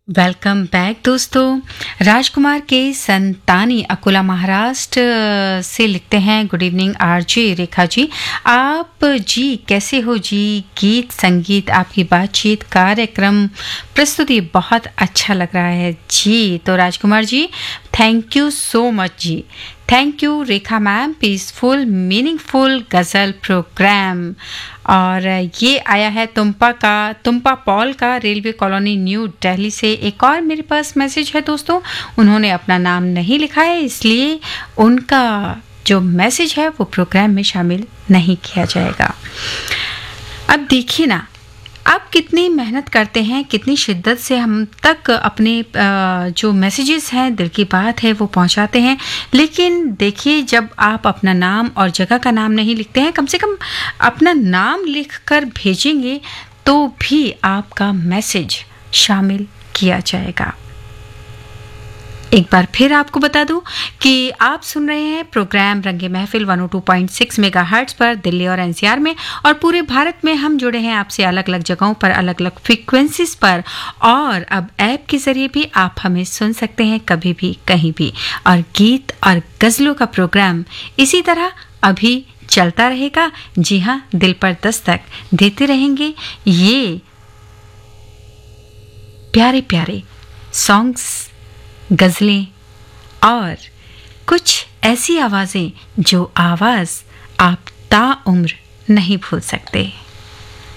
Welcome back दोस्तों। राजकुमार के संतानी अकोला महाराष्ट्र से लिखते हैं, good evening RJ Rekha ji. आप जी कैसे हो जी? गीत संगीत आपकी बातचीत कार्यक्रम प्रस्तुति बहुत अच्छा लग रहा है जी। तो Rajkumar ji thank you so much ji. Thank you Rekha ma'am, peaceful meaningful ghazal programme. और ये आया है तुम्पा पॉल का, रेलवे कॉलोनी न्यू दिल्ली से। एक और मेरे पास मैसेज है दोस्तों, उन्होंने अपना नाम नहीं लिखा है, इसलिए उनका जो मैसेज है वो प्रोग्राम में शामिल नहीं किया जाएगा। अब देखिए ना, आप कितनी मेहनत करते हैं, कितनी शिद्दत से हम तक अपने जो मैसेजेस हैं, दिल की बात है, वो पहुंचाते हैं। लेकिन देखिए, जब आप अपना नाम और जगह का नाम नहीं लिखते हैं, कम से कम अपना नाम लिखकर भेजेंगे तो भी आपका मैसेज शामिल किया जाएगा। एक बार फिर आपको बता दूं कि आप सुन रहे हैं प्रोग्राम रंगे महफिल 102.6 मेगाहर्ट्ज पर दिल्ली और एनसीआर में, और पूरे भारत में हम जुड़े हैं आपसे अलग अलग जगहों पर, अलग अलग फ्रीक्वेंसीज पर। और अब ऐप के जरिए भी आप हमें सुन सकते हैं कभी भी कहीं भी। और गीत और गज़लों का प्रोग्राम इसी तरह अभी चलता रहेगा। जी हाँ, दिल पर दस्तक देते रहेंगे ये प्यारे प्यारे सॉन्ग्स, गज़लें और कुछ ऐसी आवाज़ें जो आवाज़ आप ताउम्र नहीं भूल सकते।